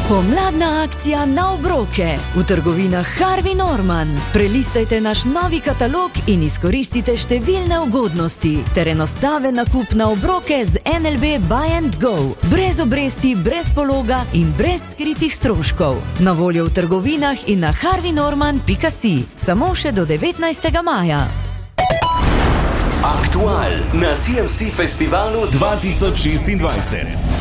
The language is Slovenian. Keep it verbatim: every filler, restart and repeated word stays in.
Pomladna akcija na obroke v trgovinah Harvey Norman. Prelistajte naš novi katalog in izkoristite številne ugodnosti ter enostaven nakup na obroke z N L B Buy and Go. Brez obresti, brez pologa in brez skritih stroškov. Na voljo v trgovinah in na harvey norman pika si. Samo še do devetnajstega maja. Aktual na C M C Festivalu dva tisoč šestindvajset.